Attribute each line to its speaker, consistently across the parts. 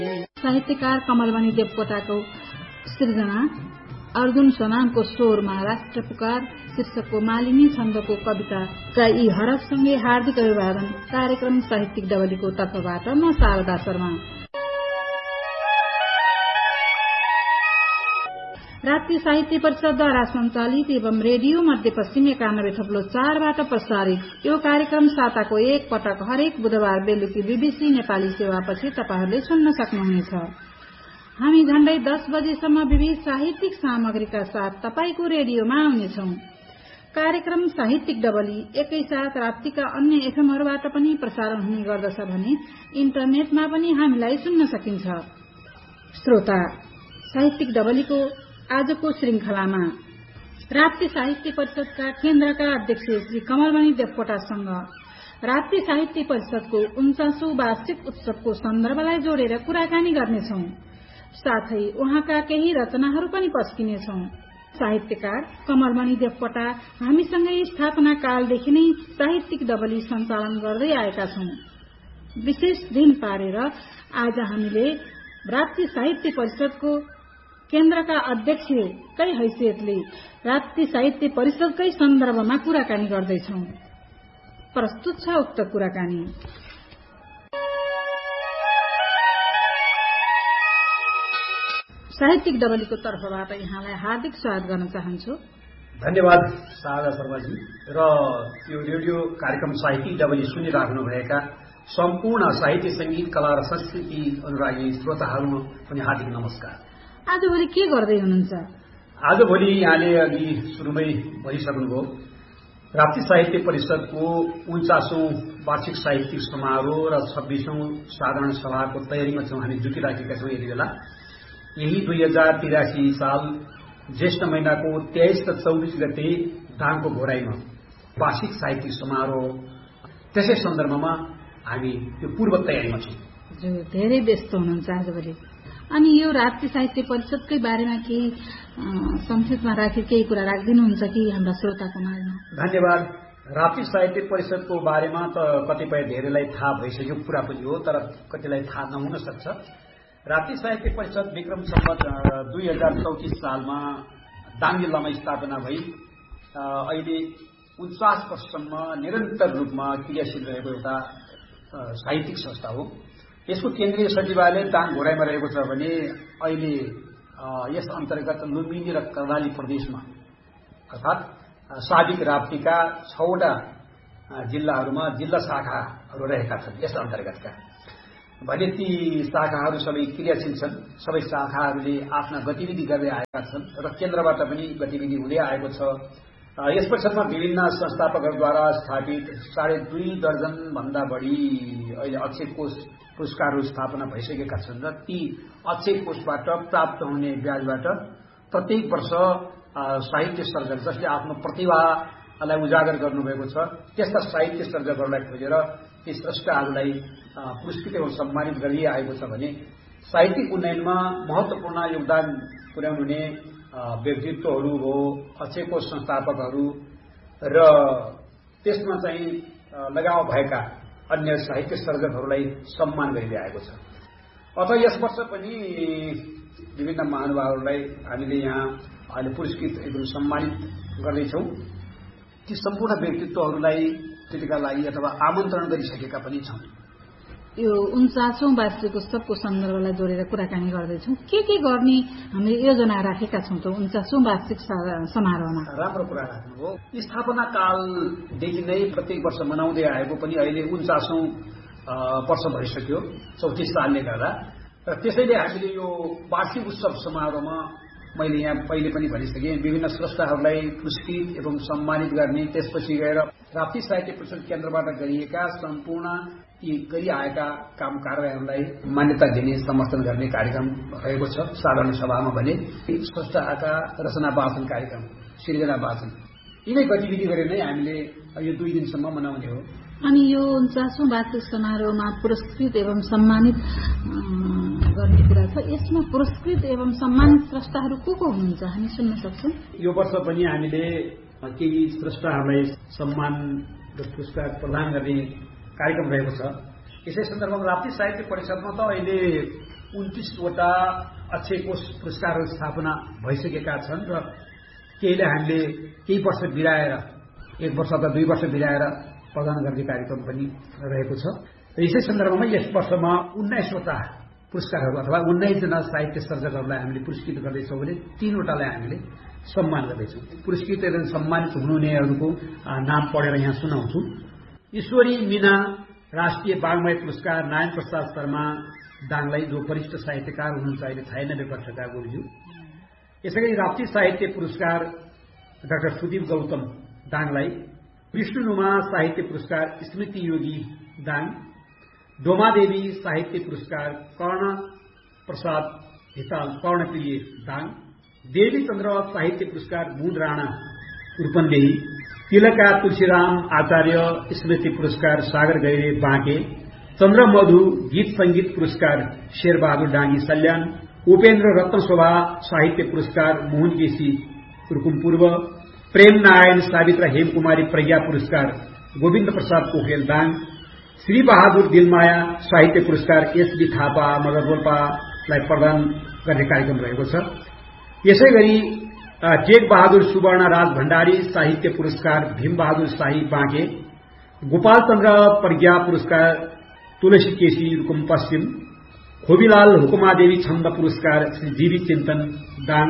Speaker 1: साहित्यकार कमलमणि देवकोटाको सृजना अर्जुन सोनामको स्वरमा राष्ट्र पुकार शीर्षकको मालिनी छन्दको कविताका यी हरफसँगै हार्दिक अभिवादन। कार्यक्रम साहित्यिक डबलीको तर्फबाट म शारदा शर्मा। राष्ट्रिय साहित्य परिषदद्वारा सञ्चालित एवं रेडियो मध्यपश्चिम 91.4बाट प्रसारित यो कार्यक्रम साताको एक पटक हरेक बुधबार बेलुकी बीबीसी नेपाली सेवापछि तपाईहरूले सुन्न सक्नुहुनेछ। हामी झण्डै 10 बजेसम्म विविध साहित्यिक सामग्रीका साथ तपाईको रेडियोमा आउनेछौं। कार्यक्रम साहित्यिक डबली एकैसाथ राप्तीका अन्य एफएमहरूबाट पनि प्रसारण हुने गर्दछ भने इन्टरनेटमा पनि हामीलाई सुन्न सकिन्छ। श्रोता, साहित्यिक डबलीको आजको श्रृंखलामा राप्ती साहित्य परिषदका केन्द्रका अध्यक्ष श्री कमलमणि देवकोटासँग राप्ती साहित्य परिषदको 49औं वार्षिक उत्सवको सन्दर्भलाई जोडेर कुराकानी गर्नेछौं। साथै उहाँका केही रचनाहरू पनि पस्किनेछौं। साहित्यकार कमलमणि देवकोटा हामीसँगै स्थापना कालदेखि नै साहित्यिक डबली सञ्चालन गर्दै आएका छौं। विशेष दिन पारेर आज हामीले राप्ती साहित्य परिषदको केन्द्रका अध्यक्षकै हैसियतले राप्ती साहित्य परिषदकै सन्दर्भमा कुराकानी गर्दैछौं। प्रस्तुत छ उक्त कुराकानी। साहित्यिक डबलीको तर्फबाट यहाँलाई हार्दिक स्वागत गर्न चाहन्छु।
Speaker 2: धन्यवाद शारदा शर्माजी र यो रेडियो कार्यक्रम साहित्यिक डबली सुनिराख्नुभएका सम्पूर्ण साहित्य संगीत कला र संस्कृति अनुरागी श्रोताहरू पनि हार्दिक नमस्कार।
Speaker 1: आजभोलि के गर्दै हुनुहुन्छ?
Speaker 2: आजभोलि यहाँले अघि सुरुमै भनिसक्नुभयो, राप्ती साहित्य परिषदको 49औं वार्षिक साहित्यिक समारोह र 26औं साधारण सभाको तयारीमा छौं। हामी जुटिराखेका छौं। यति बेला यही 2083 साल ज्येष्ठ महिनाको 23 र 24 गते दाङको घोराईमा वार्षिक साहित्यिक समारोह, त्यसै सन्दर्भमा हामी त्यो पूर्व तयारीमा छौं।
Speaker 1: धेरै व्यस्त हुनुहुन्छ आजभोलि। अनि यो राप्ती साहित्य परिषदकै बारेमा केही संक्षेपमा राखेर केही कुरा राखिदिनुहुन्छ कि हाम्रा श्रोताको माझमा?
Speaker 2: धन्यवाद। राप्ती साहित्य परिषदको बारेमा त कतिपय धेरैलाई थाहा भइसक्यो कुरा पनि हो, तर कतिलाई थाहा नहुन सक्छ। राप्ती साहित्य परिषद विक्रम सम्वत 2034 सालमा दाङ जिल्लामा स्थापना भई अहिले 49 वर्षसम्म निरन्तर रूपमा क्रियाशील रहेको एउटा साहित्यिक संस्था हो। यसको केन्द्रीय सचिवालय दाङ घोराईमा रहेको छ भने अहिले यस अन्तर्गत लुम्बिनी र कर्णाली प्रदेशमा अर्थात साबिक राप्तीका 6वटा जिल्लाहरूमा जिल्ला शाखाहरू रहेका छन्। यस अन्तर्गतका भने ती शाखाहरू सबै क्रियाशील छन्। सबै शाखाहरूले आफ्ना गतिविधि गर्दै आएका छन् र केन्द्रबाट पनि गतिविधि हुँदै आएको छ। यस परिषदमा विभिन्न संस्थापकहरूद्वारा स्थापित 2.5 दर्जन भन्दा बढी अहिले अक्षय कोष पुरस्कारहरू स्थापना भइसकेका छन् र ती अक्षय कोषबाट प्राप्त हुने ब्याजबाट प्रत्येक वर्ष साहित्य सर्जक जसले आफ्नो प्रतिभालाई उजागर गर्नुभएको छ त्यस्ता साहित्य सर्जकहरूलाई खोजेर ती स्रष्टाहरूलाई पुरस्कृत एवं सम्मानित गरिआएको छ भने साहित्यिक उन्नयनमा महत्वपूर्ण योगदान पुर्याउने व्यक्तित्वहरू हो अक्षय कोष संस्थापकहरू र त्यसमा चाहिँ लगाव भएका अन्य साहित्य सर्जकहरूलाई सम्मान गरिरहेको छ। अथ यस वर्ष पनि विभिन्न महानुभावहरूलाई हामीले यहाँ अहिले पुरस्कृत एवं सम्मानित गर्दैछौँ। ती सम्पूर्ण व्यक्तित्वहरूलाई त्यतिका लागि अथवा आमन्त्रण गरिसकेका पनि छौँ।
Speaker 1: यो 49औं वार्षिक उत्सवको सन्दर्भलाई जोडेर कुराकानी गर्दैछौँ। के गर्ने हामीले योजना राखेका छौँ त 49औं वार्षिक समारोहमा?
Speaker 2: राम्रो कुरा राख्नुभयो। स्थापना कालदेखि नै प्रत्येक वर्ष मनाउँदै आएको पनि अहिले 49औं वर्ष भइसक्यो 34 सालले गर्दा र त्यसैले हामीले यो वार्षिक उत्सव समारोहमा मैले यहाँ पहिले पनि भनिसकेँ विभिन्न स्रष्टाहरूलाई पुरस्कृत एवं सम्मानित गर्ने, त्यसपछि गएर राप्ती साहित्य परिषद केन्द्रबाट गरिएका सम्पूर्ण यी गरिआएका काम कारबाहीहरूलाई मान्यता दिने, समर्थन गर्ने कार्यक्रम रहेको छ। साधारण सभामा भने स्रष्टाका रचना वाचन कार्यक्रम, सृजना वाचन यिनै गतिविधि गरेर नै हामीले यो 2 दिनसम्म मनाउने हो।
Speaker 1: अनि यो 49औं वार्षिक समारोहमा पुरस्कृत एवं सम्मानित गर्ने कुरा छ। यसमा पुरस्कृत एवं सम्मानित स्रष्टाहरू को हुनुहुन्छ हामी सुन्न सक्छौँ?
Speaker 2: यो वर्ष पनि हामीले केही स्रष्टाहरूलाई सम्मान र पुरस्कार प्रदान गर्ने कार्यक्रम रहेको छ। यसै सन्दर्भमा राप्ती साहित्य परिषदमा त अहिले 29वटा अक्षय कोष पुरस्कारहरू स्थापना भइसकेका छन् र केहीले हामीले केही वर्ष बिराएर 1 वर्ष अथवा 2 वर्ष बिराएर प्रदान गर्ने कार्यक्रम पनि रहेको छ। र यसै सन्दर्भमा यस वर्षमा 19वटा पुरस्कारहरू अथवा 19 जना साहित्य सर्जकहरूलाई हामीले पुरस्कृत गर्दैछौँ भने 3 वटालाई हामीले सम्मान गर्दैछौँ। पुरस्कृत एवं सम्मानित हुनुहुनेहरूको नाम पढेर यहाँ सुनाउँछु। ईश्वरी मीना राष्ट्रिय वाङ्मय पुरस्कार नारायण प्रसाद शर्मा दाङलाई, जो वरिष्ठ साहित्यकार हुनुहुन्छ, अहिले 96 वर्षका गुरुज्यू। यसैगरी राप्ती साहित्य पुरस्कार डाक्टर सुदीप गौतम दाङलाई, विष्णुनुमा साहित्य पुरस्कार स्मृति योगी दाङ, डोमादेवी साहित्य पुरस्कार कर्ण प्रसाद हिताल कर्णप्रिय दाङ, देवी चन्द्र साहित्य पुरस्कार मुद राणा रूपन्देही, तिलका तुलसीराम आचार्य स्मृति पुरस्कार सागर गैरे बाँके, चन्द्रमधु गीत संगीत पुरस्कार शेरबहादुर डाँगी सल्यान, उपेन्द्र रत्नशोभा साहित्य पुरस्कार मोहन केसी रुकुम पूर्व, प्रेम नारायण सावित्र हेमकुमारी प्रज्ञा पुरस्कार गोविन्द प्रसाद पोखरेल दाङ, श्री बहादुर दिलमाया साहित्य पुरस्कार एसबी थापा मगर रोल्पालाई प्रदान गर्ने कार्यक्रम रहेको छ। यसै गरी टेक बहादुर सुवर्ण राज भण्डारी साहित्य पुरस्कार भीम बहादुर शाही बाँके, गोपाल चन्द्र प्रज्ञा पुरस्कार तुलसी केसी रुकुम पश्चिम, खोबीलाल हुकुमादेवी छन्द पुरस्कार श्री जीवी चिन्तन दाङ,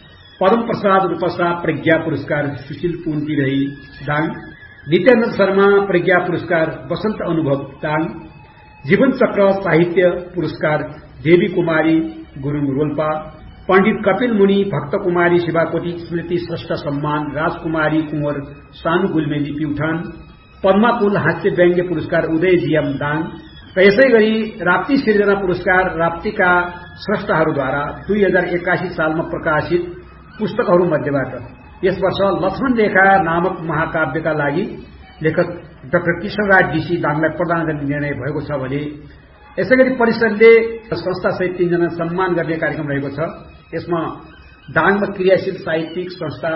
Speaker 2: पदम प्रसाद रूपसा प्रज्ञा पुरस्कार सुशील पुन्तिरही दाङ, नित्यानन्द शर्मा प्रज्ञा पुरस्कार वसन्त अनुभव दाङ, जीवन चक्र साहित्य पुरस्कार देवी कुमारी गुरुङ रोल्पा, पण्डित कपिल मुनि भक्त कुमारी शिवाकोटी स्मृति श्रेष्ठ सम्मान राजकुमारी कुंवर सानु गुल्मेली प्युठान, पद्माकुल हास्य व्यङ्ग्य पुरस्कार उदय जिएम दाङ। र यसै गरी राप्ती सिर्जना पुरस्कार राप्तीका स्रष्टाहरूद्वारा 2081 सालमा प्रकाशित पुस्तकहरू मध्येबाट यस वर्ष लक्ष्मण रेखा नामक महाकाव्यका लागि लेखक डाक्टर किशोरराज डीसी दाङलाई प्रदान गर्ने निर्णय भएको छ भने यसै गरी परिषदले संस्थासहित 3 जना सम्मान गर्ने कार्यक्रम रहेको छ। यसमा दाङमा क्रियाशील साहित्यिक संस्था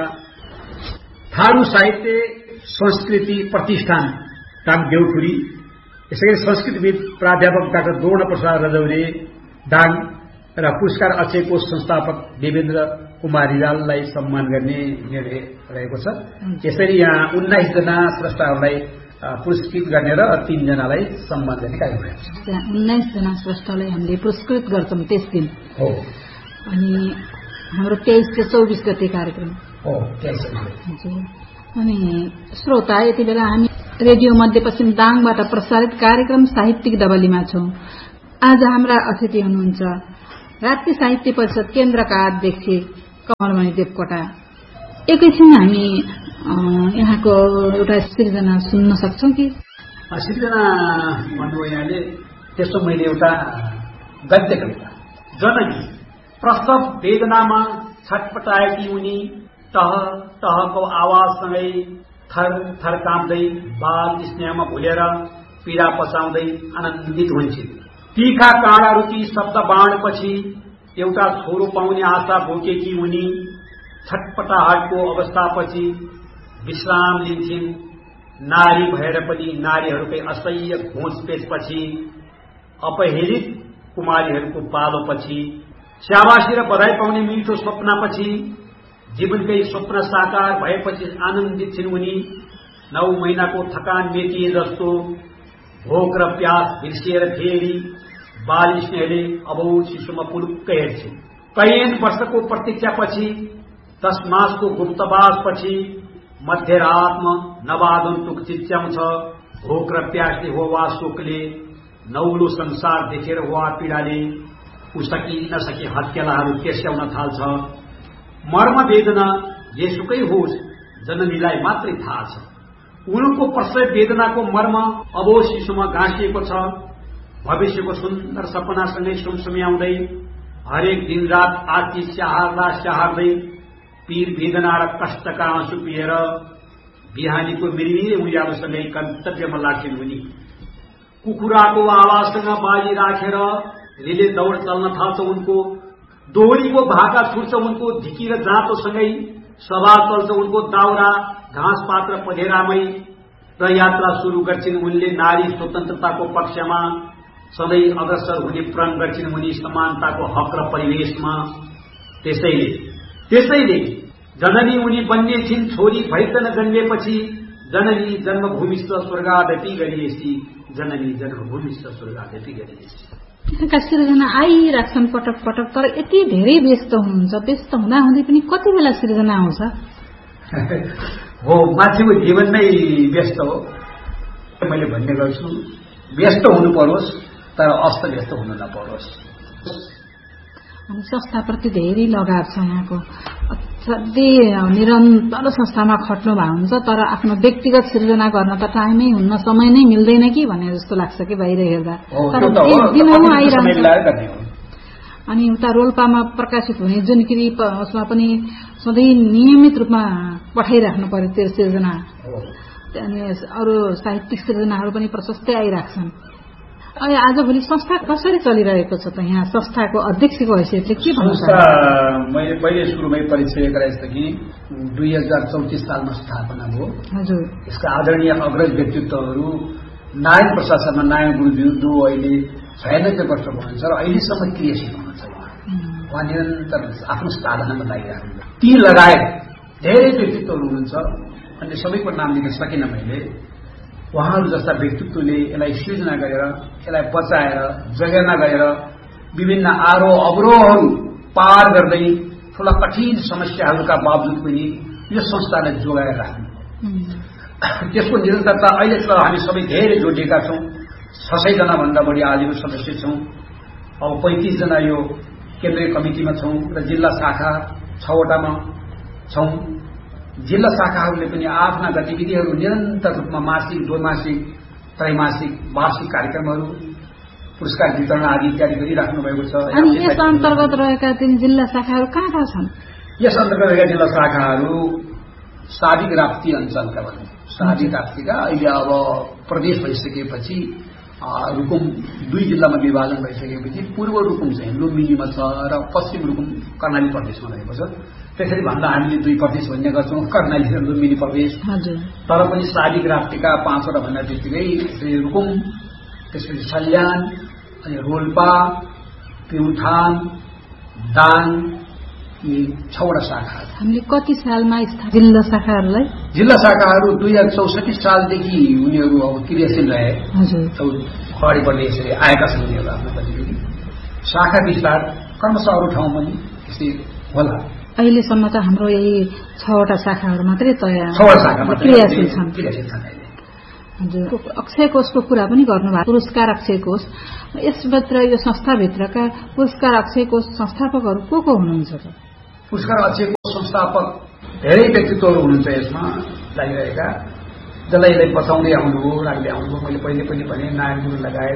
Speaker 2: थारू साहित्य संस्कृति प्रतिष्ठान दाङ देउखुरी, यसै गरी संस्कृतविद प्राध्यापक डाक्टर द्रोण प्रसाद रजौरे दाङ र पुरस्कार अक्षय कोष संस्थापक देवेन्द्र कुमार रिजाललाई सम्मान गर्ने निर्णय रहेको छ। यसरी यहाँ 19 जना स्रष्टाहरूलाई पुरस्कृत गर्ने र 3 जनालाई सम्मान गर्ने कार्यक्रम रहेको छ।
Speaker 1: 19 जना स्रष्टालाई हामीले पुरस्कृत गर्छौं त्यस दिन
Speaker 2: हो।
Speaker 1: अनि हाम्रो 23 से 24 गते कार्यक्रम
Speaker 2: हो।
Speaker 1: अनि श्रोता, यति बेला हामी रेडियो मध्यपश्चिम दाङबाट प्रसारित कार्यक्रम साहित्यिक डबलीमा छौं। आज हाम्रा अतिथि हुनुहुन्छ राप्ती साहित्य परिषद केन्द्रका अध्यक्ष कमलमणि देवकोटा। एकैछिन हामी यहाँको एउटा सृजना सुन्न सक्छौं कि?
Speaker 2: सृजना भन्नुभयो यहाँले, त्यसो मैले एउटा गद्य कविता जननी प्रसव वेदनामा छटपटाएकी उनी टह टहको आवाजसँगै थर थर काँप्दै बाल स्नेहमा भुलेर पीडा पचाउँदै आनन्दित हुन्छन्। तीखा काँडा रुची शब्द बाणपछि एउटा छोरो पाउने आशा बोकेकी उनी छटपटाहटको अवस्थापछि विश्राम लिन्छन्। नारी भएर पनि नारीहरूकै असह्य घोषपेशपछि अपहेलित कुमारीहरूको पालोपछि स्याबासी र बधाई पाउने मिठो स्वप्नपछि जीवनकै स्वप्न साकार भएपछि आनन्दित छिन् उनी। 9 महिनाको थकान मेटिए जस्तो भोक र प्यास बिर्सिएर फेरि बाल स्नेहले अबौध शिशुमा पुलुक्कै हेर्छिन्। कैयन वर्षको प्रतीक्षापछि 10 मासको गुप्तवासपछि मध्यरातमा नवागन्तुक चिच्याउँछ। भोक र प्यासले हो वा शोकले, नौलो संसार देखेर वा पीडाले उसकी नसकी हत्केलाहरू केस्याउन थाल्छ। मर्म वेदना जेसुकै होस् जननीलाई मात्रै थाहा छ। उनको प्रसव वेदनाको मर्म अबोध शिशुमा गाँसिएको छ। भविष्यको सुन्दर सपनासँगै सुमसुम्याउँदै हरेक दिन रात आँखी स्याहार्दै पीर वेदना र कष्टका आँसु पिएर बिहानीको मिरमिरे उज्यालोसँगै गन्तव्यमा लाग्छन् उनी। कुखुराको आवाजसँग बाजी राखेर रिले दौड चल्न थाल्छ उनको। दोहोरीको भाका छुट्छ उनको ढिकी र जाँतोसँगै। सभा चल्छ उनको दाउरा घाँस पात र पधेरामै। र यात्रा सुरु गर्छिन् उनले नारी स्वतन्त्रताको पक्षमा। सधैँ अग्रसर हुने प्रण गर्छिन् मुनि समानताको हक र परिवेशमा। त्यसैले जननी उनी बन्ने छिन् छोरी भैतन जन्मेपछि, जननी जन्मभूमिस्थ स्वर्गादपि गरिएसी, जननी जन्मभूमिस्थ स्वर्गादपि गरिएसी।
Speaker 1: यहाँका सिर्जना आइराख्छन् पटक पटक, तर यति धेरै व्यस्त हुनुहुन्छ। व्यस्त हुँदाहुँदै पनि कति बेला सिर्जना आउँछ?
Speaker 2: हो, मान्छेको जीवनमै व्यस्त हो। मैले भन्ने गर्छु, व्यस्त हुनु परोस् तर अस्त व्यस्त हुनु नपरोस्।
Speaker 1: अनि संस्थाप्रति धेरै लगाव छ यहाँको, असाध्यै निरन्तर संस्थामा खट्नु भएको हुन्छ, तर आफ्नो व्यक्तिगत सृजना गर्न त टाइमै हुन्न, समय नै मिल्दैन कि भने जस्तो लाग्छ कि बाहिर हेर्दा। तर दिनमा आइरहन्छ। अनि उता रोल्पामा प्रकाशित हुने जुनकिरी उसमा पनि सधैँ नियमित रूपमा पठाइराख्नु पर्यो त्यो सृजना। अनि अरू साहित्यिक सृजनाहरू पनि प्रशस्तै आइराख्छन्। आजभोलि संस्था कसरी चलिरहेको छ त? यहाँ संस्थाको अध्यक्षको हैसियतले के भन्नु?
Speaker 2: मैले पहिले सुरुमै परिचय गराएछ कि 2034 सालमा स्थापना भयो।
Speaker 1: हजुर। यसका
Speaker 2: आदरणीय अग्रज व्यक्तित्वहरू नारायण प्रसाद शर्मा नारायण गुरुज्यू जो अहिले 96 वर्ष हुनुहुन्छ र अहिलेसम्म क्रियाशील हुनुहुन्छ। उहाँ निरन्तर आफ्नो साधनामा लागिरहनु। ती लगायत धेरै व्यक्तित्वहरू हुनुहुन्छ, अनि सबैको नाम लिन सकिनँ मैले। उहाँहरू जस्ता व्यक्तित्वले यसलाई सृजना गरेर, यसलाई बचाएर, जगेर्ना गरेर विभिन्न आरोह अवरोहहरू पार गर्दै ठूला कठिन समस्याहरूका बावजुद पनि यो संस्थालाई जोगाएर राख्नु। त्यसको निरन्तरता अहिले त हामी सबै धेरै जोडिएका छौँ। 600 जना भन्दा बढी आदिको सदस्य छौँ। अब 35 जना यो केन्द्रीय कमिटीमा छौँ र जिल्ला शाखा 6 वटामा छौँ। जिल्ला शाखाहरूले पनि आफ्ना गतिविधिहरू निरन्तर रूपमा मासिक, द्वैमासिक, त्रैमासिक, वार्षिक कार्यक्रमहरू, पुरस्कार वितरण आदि इत्यादि गरिराख्नु भएको छ।
Speaker 1: अनि यस अन्तर्गत रहेका तीन जिल्ला शाखाहरू कहाँ छन्?
Speaker 2: यस अन्तर्गत रहेका जिल्ला शाखाहरू सादिक राप्ती अञ्चलका भनौँ, सादिक राप्तीका अहिले अब प्रदेश भइसकेपछि रुकुम 2 जिल्लामा विभाजन भइसकेपछि पूर्व रुकुम चाहिँ लुम्बिनीमा छ र पश्चिम रुकुम कर्णाली प्रदेशमा रहेको छ। त्यसरी भन्दा हामीले 2 प्रदेश भन्ने गर्छौँ, कर्णाली र लुम्बिनी प्रदेश। तर पनि सादिक राप्तीका 5 वटा भन्दा बित्तिकै रुकुम, त्यसपछि सल्यान, अनि रोल्पा, प्युठान, दाङ, यी 6 वटा शाखाहरू।
Speaker 1: हामीले कति सालमा जिल्ला शाखाहरूलाई?
Speaker 2: जिल्ला शाखाहरू 2064 सालदेखि उनीहरू अब क्रियाशील रहे। अगाडि बढ्दै यसरी आएका छन् उनीहरू आफ्नो गतिविधि। शाखा विस्तार क्रमशः अरू ठाउँमा पनि त्यस्तै होला।
Speaker 1: अहिलेसम्म त हाम्रो यही 6 वटा शाखाहरू मात्रै तयार
Speaker 2: क्रियाशील छन्।
Speaker 1: हजुर, अक्षय कोषको कुरा पनि गर्नुभयो। पुरस्कार अक्षय कोष, यसभित्र यो संस्थाभित्रका पुरस्कार अक्षय कोष संस्थापकहरू को हुनुहुन्छ त?
Speaker 2: पुरस्कार अक्षय कोष संस्थापक धेरै व्यक्तित्वहरू हुनुहुन्छ यसमा लागिरहेका, जसलाई यसलाई बचाउँदै आउनुभयो, राख्दै आउनुभयो। मैले पहिले पनि भने नारायण गुरु लगायत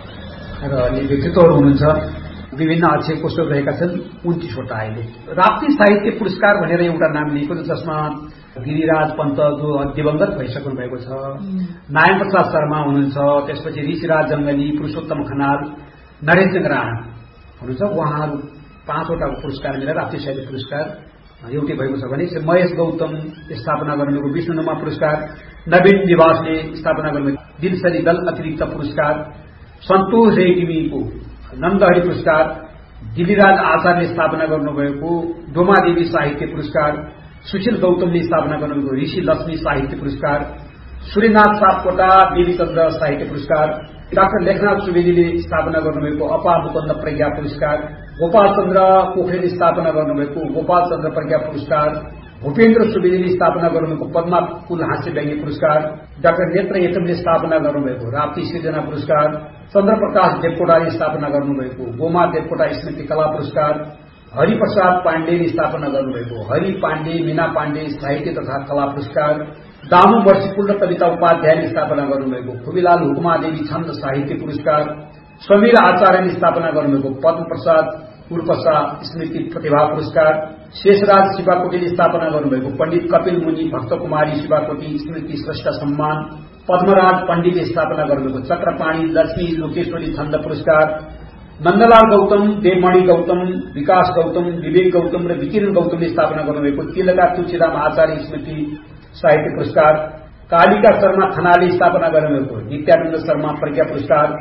Speaker 2: र अन्य व्यक्तित्वहरू हुनुहुन्छ। विभिन्न अक्षय कोषहरू रहेका छन् 29 वटा। अहिले राप्ती साहित्य पुरस्कार भनेर एउटा नाम लिएको छ, जसमा गिरिराज पन्त जो दिवंगत भइसक्नु भएको छ, नारायण प्रसाद शर्मा हुनुहुन्छ, त्यसपछि ऋषिराज जंगली, पुरुषोत्तम खनाल, नरेन्द्र राणा हुनुहुन्छ। उहाँहरू 5 वटा पुरस्कार मिलेर राप्ती साहित्य पुरस्कार एउटै भएको छ भने महेश गौतम स्थापना गर्नुभएको विष्णुनुमा पुरस्कार, नवीन निवासले स्थापना गर्नुभएको दिलसरी दल अतिरिक्त पुरस्कार, सन्तोष रेग्मीको नन्दहरि पुरस्कार, दिलीराज आचार्यले स्थापना गर्नुभएको डोमादेवी साहित्य पुरस्कार, सुशील गौतमले स्थापना गर्नुभएको ऋषि लक्ष्मी साहित्य पुरस्कार, सूर्यनाथ सापकोटा देवीचन्द्र साहित्य पुरस्कार, डाक्टर लेखनाथ सुवेदीले स्थापना गर्नुभएको अपा मुकुन्द प्रज्ञा पुरस्कार, गोपाल चन्द्र पोखरेलले स्थापना गर्नुभएको गोपाल चन्द्र प्रज्ञा पुरस्कार, भूपेन्द्र सुवेदीले स्थापना गर्नुभएको पद्मा कुल हास्य व्यङ्ग्य पुरस्कार, डाक्टर नेत्र एटमले स्थापना गर्नुभएको राप्ती सृजना पुरस्कार, चन्द्रप्रकाश देवकोटाले स्थापना गर्नुभएको गोमा देवकोटा स्मृति कला पुरस्कार, हरिप्रसाद पाण्डेले स्थापना गर्नुभएको हरि पाण्डे मीना पाण्डे साहित्य तथा कला पुरस्कार, दामु वर्षीकुल र कविता उपाध्यायले स्थापना गर्नुभएको खुबीलाल हुकुमादेवी छन्द साहित्य पुरस्कार, समीर आचार्यले स्थापना गर्नुभएको पद्म प्रसाद उर्पसा स्मृति प्रतिभा पुरस्कार, शेषराज शिवाकोटीले स्थापना गर्नुभएको पण्डित कपिल मुनि भक्त कुमारी शिवाकोटी स्मृति श्रेष्ठ सम्मान, पद्मराज पण्डितले स्थापना गर्नुभएको चक्रपाणी लक्ष्मी लोकेश्वरी छन्द पुरस्कार, नन्दलाल गौतम, देवमणि गौतम, विकास गौतम, विवेक गौतम र विकिरण गौतमले स्थापना गर्नुभएको तिलका तुलसीराम आचार्य स्मृति साहित्य पुरस्कार, कालिका शर्मा खनालले स्थापना गर्नुभएको नित्यानन्द शर्मा प्रज्ञा पुरस्कार,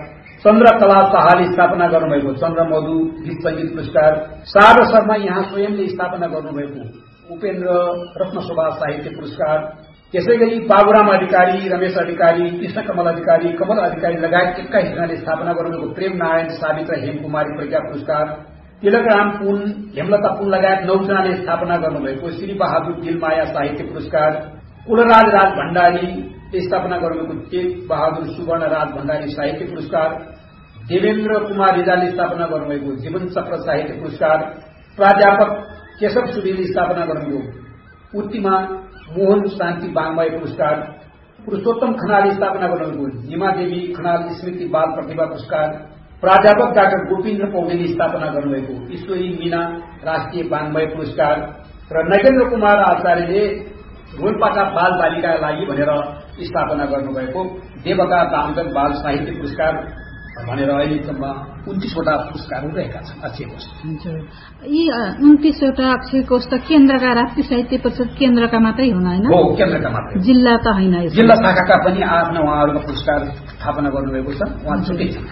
Speaker 2: चन्द्रकला शाहले स्थापना गर्नुभएको चन्द्रमधु गीत संगीत पुरस्कार, शारदा शर्मा यहाँ स्वयंले स्थापना गर्नुभएको उपेन्द्र रत्नशोभा साहित्य पुरस्कार, त्यसैगरी बाबुराम अधिकारी, रमेश अधिकारी, कृष्णकमल अधिकारी, कमल अधिकारी लगायत 21 जनाले स्थापना गर्नुभएको प्रेम नारायण सावित्र हेमकुमारी प्रज्ञा पुरस्कार, तिलकराम पुन, हेमलता पुन लगायत 9 जनाले स्थापना गर्नुभएको श्री बहादुर दिलमाया साहित्य पुरस्कार, कुलराज राज भण्डारीले स्थापना गर्नुभएको टेक बहादुर सुवर्ण राज भण्डारी साहित्य पुरस्कार, देवेन्द्र कुमार रिजालले स्थापना गर्नुभएको जीवन चक्र साहित्य पुरस्कार, प्राध्यापक केशव सुवेदीले स्थापना गर्नुभएको उत्तिमा मोहन शान्ति वाङ्मय पुरस्कार, पुरुषोत्तम खनालले स्थापना गर्नुभएको निमादेवी खनाल स्मृति बाल प्रतिभा पुरस्कार, प्राध्यापक डाक्टर गोविन्द्र पौडेलले स्थापना गर्नुभएको ईश्वरी मीना राष्ट्रिय वाङ्मय पुरस्कार र नगेन्द्र कुमार आचार्यले रोल्पाका बाल बालिकाका लागि भनेर स्थापना गर्नुभएको देवका दामोदर बाल साहित्य पुरस्कार भनेर अहिलेसम्म 29वटा पुरस्कारहरू रहेका छन् अक्षय कोष।
Speaker 1: यी 29वटा अक्षय कोष त केन्द्रका राष्ट्रिय साहित्य परिषद केन्द्रका मात्रै हुन् होइन?
Speaker 2: हो, केन्द्रका मात्रै,
Speaker 1: जिल्ला त होइन।
Speaker 2: जिल्ला शाखाका पनि आफ्ना उहाँहरूको पुरस्कार स्थापना गर्नुभएको छ, उहाँ छुट्टै छ।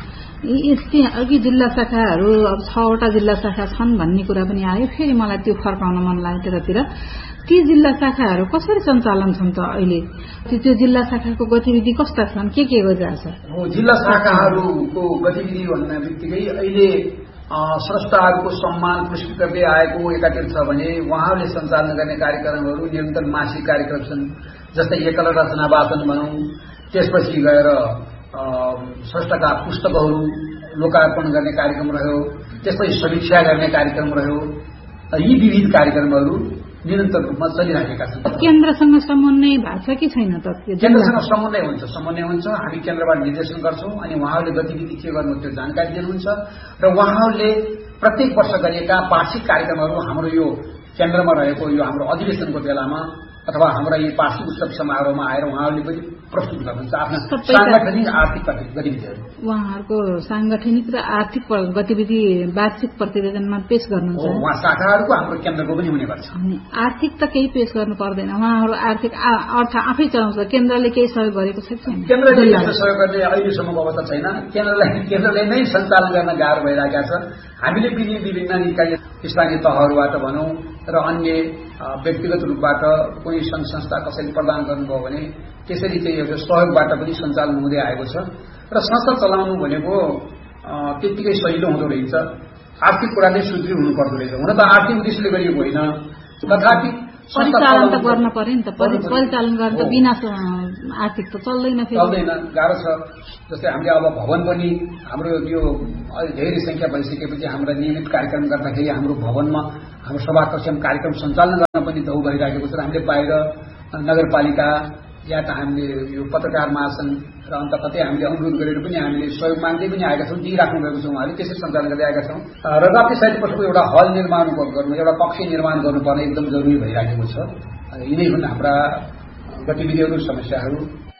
Speaker 1: अघि जिल्ला शाखाहरू अब 6वटा जिल्ला शाखा छन् भन्ने कुरा पनि आयो, फेरि मलाई त्यो फर्काउन मन लाग्यो त्यतातिर। ती जिल्ला शाखाहरू कसरी सञ्चालन छन् त अहिले? त्यो जिल्ला शाखाको गतिविधि कस्ता छन्, के गरिरहेछ?
Speaker 2: जिल्ला शाखाहरूको गतिविधि भन्ने बित्तिकै अहिले स्रष्टाहरूको सम्मान पुरस्कृत गर्दै आएको एकातिर छ भने उहाँहरूले सञ्चालन गर्ने कार्यक्रमहरू निरन्तर मासिक कार्यक्रम छन्, जस्तै एकल रचना वाचन भनौं, त्यसपछि गएर स्रष्टाका पुस्तकहरू लोकार्पण गर्ने कार्यक्रम रह्यो, त्यसपछि समीक्षा गर्ने कार्यक्रम रह्यो। यी विविध कार्यक्रमहरू निरन्तर रूपमा चलिरहेका छन्।
Speaker 1: केन्द्रसँग समन्वय भएको छ कि छैन त?
Speaker 2: केन्द्रसँग समन्वय हुन्छ। हामी केन्द्रबाट निर्देशन गर्छौं अनि उहाँहरूले गतिविधि के गर्नु त्यो जानकारी दिनुहुन्छ र उहाँहरूले प्रत्येक वर्ष गरिएका वार्षिक कार्यक्रमहरू हाम्रो यो केन्द्रमा रहेको यो हाम्रो अधिवेशनको बेलामा अथवा हाम्रा यी वार्षिक उत्सव समारोहमा आएर उहाँहरूले पनि प्रस्तुत गर्नुहुन्छ आफ्ना सांगठनिक आर्थिक गतिविधिहरू।
Speaker 1: उहाँहरूको सांगठनिक र आर्थिक गतिविधि वार्षिक प्रतिवेदनमा पेश गर्नुहुन्छ।
Speaker 2: उहाँ शाखाहरूको हाम्रो केन्द्रको पनि हुने गर्छ।
Speaker 1: आर्थिक त केही पेश गर्नु पर्दैन, उहाँहरू आर्थिक अर्थ आफै चलाउँछ। केन्द्रले केही सहयोग गरेको छ कि छैन?
Speaker 2: केन्द्रले यस्तो सहयोग गर्ने अहिलेसम्मको अवस्था छैन। केन्द्रले नै सञ्चालन गर्न गाह्रो भइरहेका छ। हामीले पनि विभिन्न निकाय स्थानीय तहहरूबाट भनौं र अन्य व्यक्तिगत रूपबाट कुनै संघ संस्था कसैले प्रदान गर्नुभयो भने त्यसरी चाहिँ एउटा सहयोगबाट पनि सञ्चालन हुँदै आएको छ र संस्था चलाउनु भनेको त्यतिकै सजिलो हुँदो रहेछ। आर्थिक कुरा नै सुदृढ हुनुपर्दो रहेछ। हुन त आर्थिक उद्देश्यले गरिएको होइन, तथापि
Speaker 1: परिचालन त गर्न पर्यो नि त। परिचालन गर्न त बिना आर्थिक त चल्दैन,
Speaker 2: गाह्रो छ। जस्तै हामीले अब भवन पनि हाम्रो यो धेरै संख्या भइसकेपछि हाम्रा नियमित कार्यक्रम गर्दाखेरि हाम्रो भवनमा हाम्रो सभा कक्षमा कार्यक्रम सञ्चालन गर्न पनि दौ भइरहेको छ। हामीले बाहिर नगरपालिका या त हामीले यो पत्रकार महासंघ र अन्त कतै हामीले अनुरोध गरेर पनि हामीले सहयोग माग्दै पनि आएका छौँ, दिइराख्नु भएको छौँ। हामीले त्यसै सञ्चालन गर्दै आएका छौँ र राष्ट्रिय साहित्य परिषदको एउटा हल निर्माण गर्नु, एउटा कक्ष निर्माण गर्नुपर्ने एकदम जरुरी भइरहेको छ। यिनै हुन् हाम्रा गतिविधिहरू, समस्याहरू।